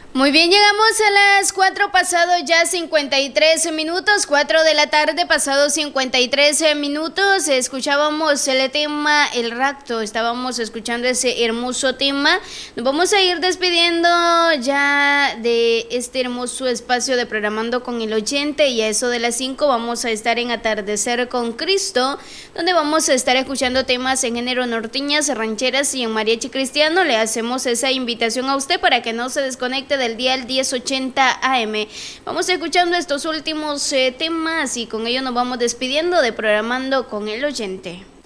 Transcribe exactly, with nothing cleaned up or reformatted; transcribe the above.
Muy bien, llegamos a las cuatro pasado ya cincuenta y tres minutos, cuatro de la tarde pasado cincuenta y tres minutos. Escuchábamos el tema El Rapto, estábamos escuchando ese hermoso tema. Nos vamos a ir despidiendo ya de este hermoso espacio de Programando con el Oyente, y a eso de las cinco vamos a estar en Atardecer con Cristo, donde vamos a estar escuchando temas en género norteñas, rancheras y en mariachi cristiano. Le hacemos esa invitación a usted para que no se desconecte del día al diez ochenta A M. Vamos escuchando estos últimos eh, temas y con ello nos vamos despidiendo de Programando con el Oyente.